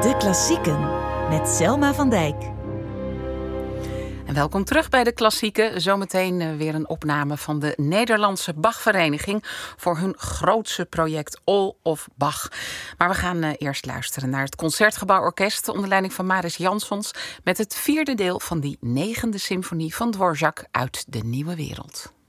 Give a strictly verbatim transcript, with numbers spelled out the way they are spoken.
De Klassieken met Selma van Dijk. En welkom terug bij De Klassieken. Zometeen weer een opname van de Nederlandse Bachvereniging voor hun grootste project All of Bach. Maar we gaan eerst luisteren naar het Concertgebouworkest onder leiding van Mariss Jansons met het vierde deel van die negende symfonie van Dvorak uit de Nieuwe Wereld.